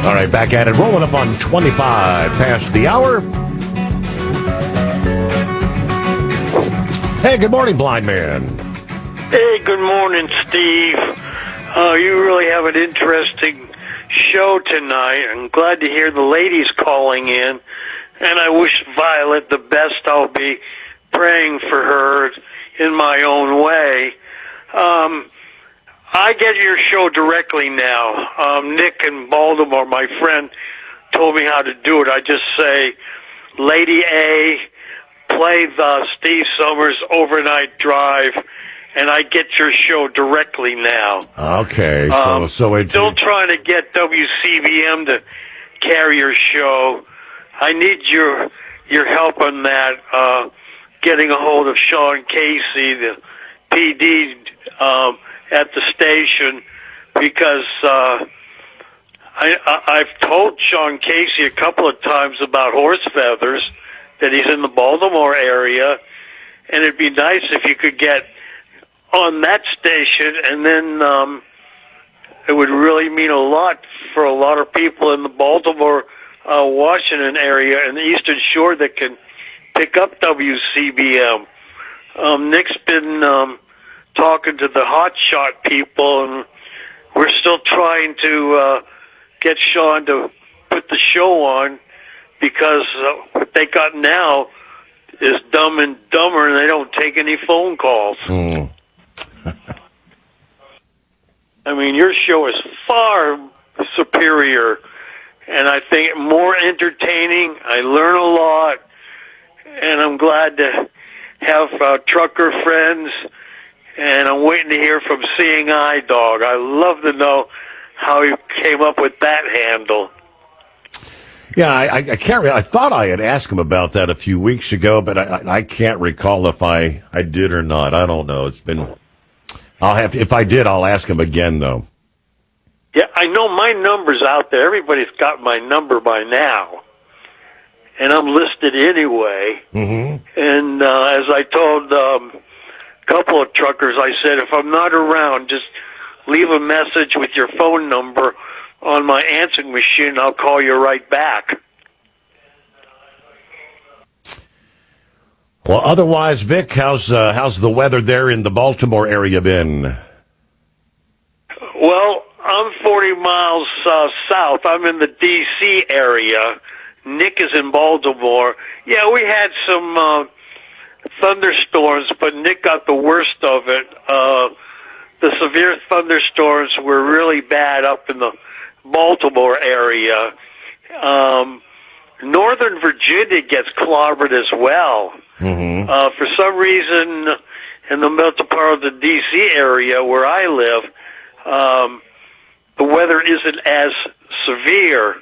All right, back at it. Rolling up on 25 past the hour. Hey, good morning, blind man. Hey, good morning, Steve. You really have an interesting show tonight. I'm glad to hear the ladies calling in, and I wish Violet the best. I'll be praying for her in my own way. I get your show directly now. Nick in Baltimore, my friend, told me how to do it. I just say, Lady A, play the Steve Summers Overnight Drive, and I get your show directly now. Okay, so it's still trying to get WCBM to carry your show. I need your help on that. Getting a hold of Sean Casey, the PD at the station, because I've told Sean Casey a couple of times about horse feathers, that he's in the Baltimore area, and it'd be nice if you could get on that station, and then it would really mean a lot for a lot of people in the Baltimore, Washington area and the Eastern Shore that can pick up WCBM. Nick's been talking to the hot shot people, and we're still trying to get Sean to put the show on, because what they got now is Dumb and Dumber, and they don't take any phone calls. I mean, your show is far superior, and I think more entertaining. I learn a lot, and I'm glad to have trucker friends, and I'm waiting to hear from Seeing Eye Dog. I love to know how he came up with that handle. Yeah, I can't. I thought I had asked him about that a few weeks ago, but I can't recall if I did or not. I don't know. It's been. If I did, I'll ask him again, though. Yeah, I know my number's out there. Everybody's got my number by now, and I'm listed anyway. Mm-hmm. And as I told a couple of truckers, I said, if I'm not around, just leave a message with your phone number on my answering machine. I'll call you right back. Well, otherwise, Vic, how's the weather there in the Baltimore area been? Well, I'm 40 miles south. I'm in the D.C. area. Nick is in Baltimore. Yeah, we had some thunderstorms, but Nick got the worst of it. The severe thunderstorms were really bad up in the Baltimore area. Northern Virginia gets clobbered as well. Mm-hmm. For some reason, in the middle part of the D.C. area where I live, the weather isn't as severe.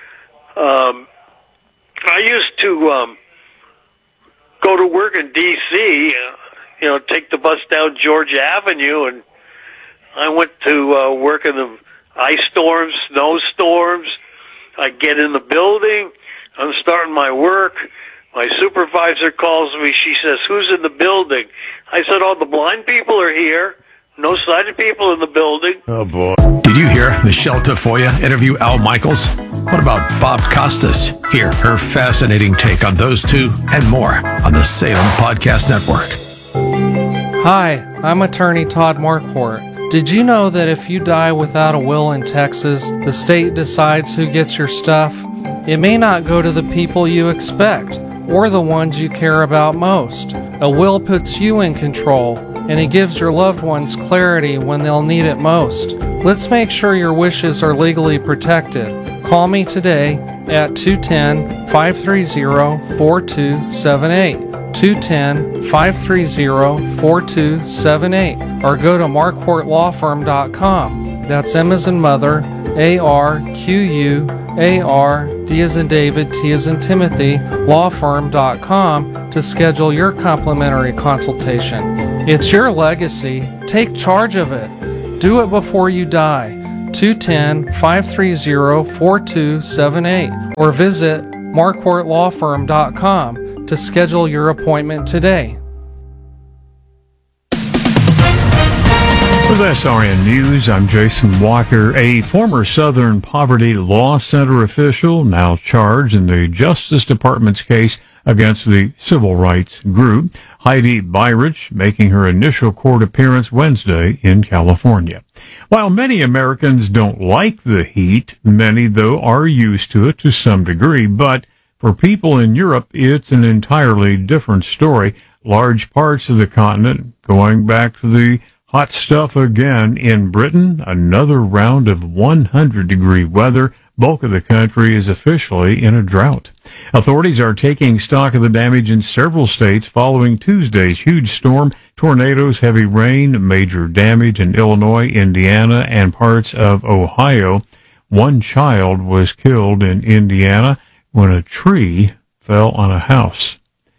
I used to go to work in D.C., take the bus down Georgia Avenue, and I went to work in the ice storms, snowstorms. I get in the building. I'm starting my work. My supervisor calls me. She says, "Who's in the building?" I said, "All the blind people are here. No sighted people in the building." Oh, boy. Did you hear Michelle Tafoya interview Al Michaels? What about Bob Costas? Hear her fascinating take on those two and more on the Salem Podcast Network. Hi, I'm attorney Todd Marquardt. Did you know that if you die without a will in Texas, the state decides who gets your stuff? It may not go to the people you expect, or the ones you care about most. A will puts you in control, and it gives your loved ones clarity when they'll need it most. Let's make sure your wishes are legally protected. Call me today at 210-530-4278. 210-530-4278, or go to marquartlawfirm.com. That's M as in mother, ARQUAR, D as in David, T as in Timothy, lawfirm.com to schedule your complimentary consultation. It's your legacy. Take charge of it. Do it before you die. 210-530-4278, or visit marquartlawfirm.com to schedule your appointment today. With SRN News, I'm Jason Walker. A former Southern Poverty Law Center official now charged in the Justice Department's case against the civil rights group. Heidi Beirich making her initial court appearance Wednesday in California. While many Americans don't like the heat, many, though, are used to it to some degree. But for people in Europe, it's an entirely different story. Large parts of the continent going back to the hot stuff again. In Britain, another round of 100-degree weather. Bulk of the country is officially in a drought. Authorities are taking stock of the damage in several states following Tuesday's huge storm, tornadoes, heavy rain, major damage in Illinois, Indiana, and parts of Ohio. One child was killed in Indiana when a tree fell on a house.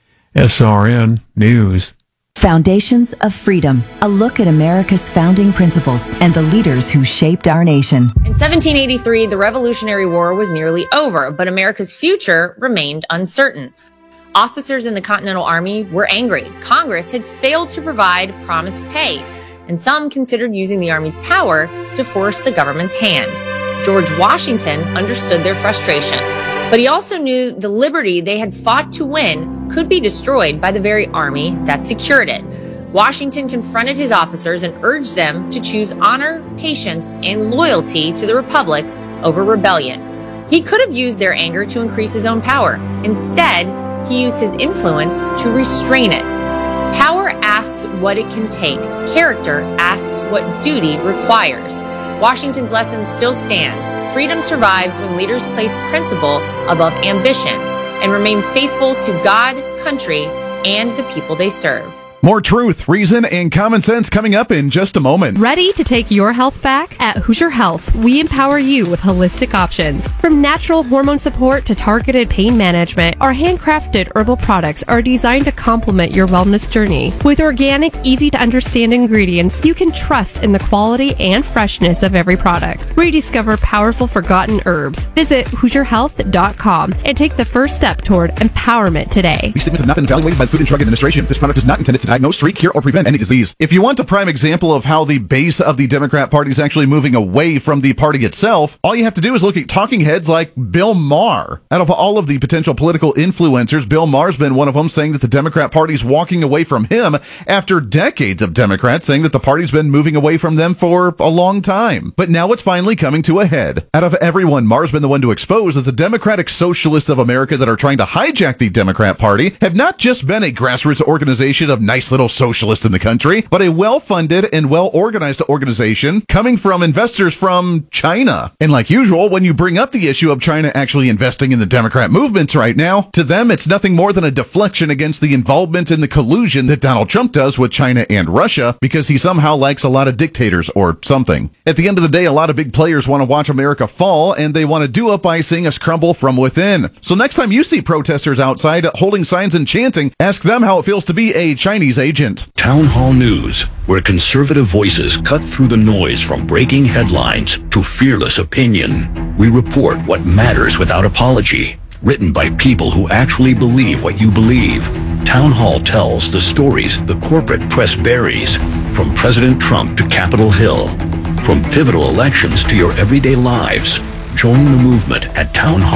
SRN News. Foundations of Freedom, a look at America's founding principles and the leaders who shaped our nation. In 1783, the Revolutionary War was nearly over, but America's future remained uncertain. Officers in the Continental Army were angry. Congress had failed to provide promised pay, and some considered using the Army's power to force the government's hand. George Washington understood their frustration, but he also knew the liberty they had fought to win could be destroyed by the very army that secured it. Washington confronted his officers and urged them to choose honor, patience, and loyalty to the Republic over rebellion. He could have used their anger to increase his own power. Instead, he used his influence to restrain it. Power asks what it can take. Character asks what duty requires. Washington's lesson still stands. Freedom survives when leaders place principle above ambition and remain faithful to God, country, and the people they serve. More truth, reason, and common sense coming up in just a moment. Ready to take your health back? At Hoosier Health, we empower you with holistic options. From natural hormone support to targeted pain management, our handcrafted herbal products are designed to complement your wellness journey. With organic, easy-to-understand ingredients, you can trust in the quality and freshness of every product. Rediscover powerful forgotten herbs. Visit HoosierHealth.com and take the first step toward empowerment today. These statements have not been evaluated by the Food and Drug Administration. This product is not intended to diagnose, treat, cure, or prevent any disease. If you want a prime example of how the base of the Democrat Party is actually moving away from the party itself, all you have to do is look at talking heads like Bill Maher. Out of all of the potential political influencers, Bill Maher's been one of them, saying that the Democrat Party's walking away from him after decades of Democrats saying that the party's been moving away from them for a long time. But now it's finally coming to a head. Out of everyone, Maher's been the one to expose that the Democratic Socialists of America that are trying to hijack the Democrat Party have not just been a grassroots organization of nice little socialists in the country, but a well-funded and well-organized organization coming from investors from China. And like usual, when you bring up the issue of China actually investing in the Democrat movements right now, to them it's nothing more than a deflection against the involvement in the collusion that Donald Trump does with China and Russia, because he somehow likes a lot of dictators or something. At the end of the day, a lot of big players want to watch America fall, and they want to do it by seeing us crumble from within. So next time you see protesters outside holding signs and chanting, ask them how it feels to be a Chinese agent. Town Hall News, where conservative voices cut through the noise from breaking headlines to fearless opinion. We report what matters without apology. Written by people who actually believe what you believe. Town Hall tells the stories the corporate press buries, from President Trump to Capitol Hill. From pivotal elections to your everyday lives. Join the movement at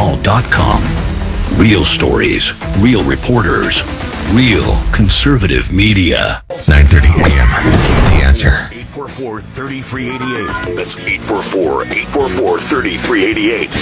townhall.com. Real stories, real reporters, real conservative media. 9:30 a.m. The Answer. 844-3388. That's 844-844-3388.